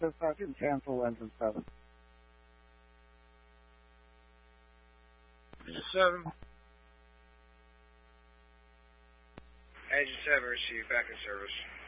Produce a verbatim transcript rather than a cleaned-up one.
dispatch and cancel engine seven. Engine seven. Engine seven, receive back in service.